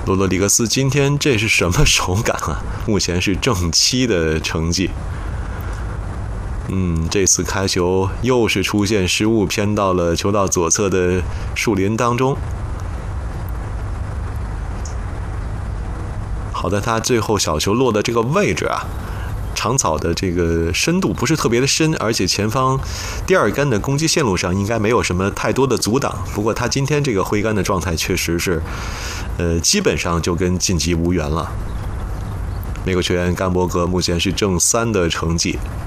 罗德里格斯今天这是什么手感啊？目前是正7的成绩。这次开球又是出现失误，偏到了球道左侧的树林当中。好的，他最后小球落的这个位置啊，长草的这个深度不是特别的深，而且前方第二杆的攻击线路上应该没有什么太多的阻挡。不过他今天这个挥杆的状态确实是，基本上就跟晋级无缘了。美国球员甘伯格目前是正3的成绩。